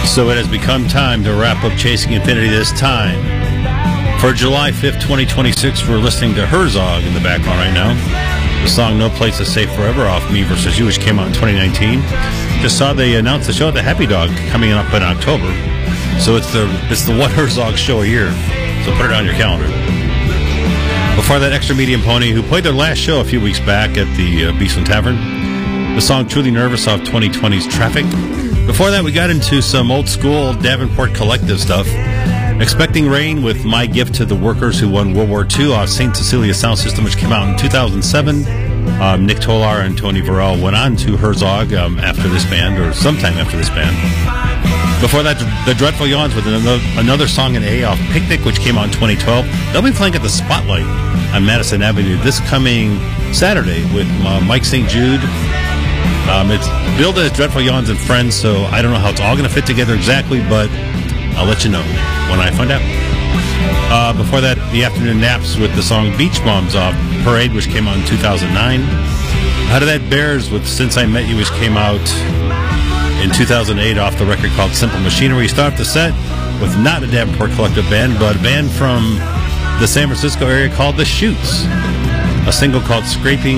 So it has become time to wrap up Chasing Infinity this time. For July 5th, 2026, we're listening to Herzog in the background right now. The song No Place is Safe Forever off Me vs. You, which came out in 2019. Just saw they announced the show at the Happy Dog coming up in October. So it's the one Herzog show a year. So put it on your calendar. Before that, Extra Medium Pony, who played their last show a few weeks back at the Beastland Tavern. The song Truly Nervous off 2020's Traffic. Before that, we got into some old school Davenport Collective stuff. Expecting Rain with My Gift to the Workers Who Won World War II off St. Cecilia Sound System, which came out in 2007. Nick Tolar and Tony Varell went on to Herzog after this band, or sometime after this band. Before that, The Dreadful Yawns with another song in A off Picnic, which came out in 2012. They'll be playing at the Spotlight on Madison Avenue this coming Saturday with Mike St. Jude. It's billed as Dreadful Yawns and Friends, so I don't know how it's all going to fit together exactly, but I'll let you know when I find out. Before that, The Afternoon Naps with the song Beach Bums off Parade, which came out in 2009. Out of that, Bears with Since I Met You, which came out in 2008 off the record called Simple Machinery. Start the set with not a Davenport Collective band, but a band from the San Francisco area called The Shoots. A single called Scraping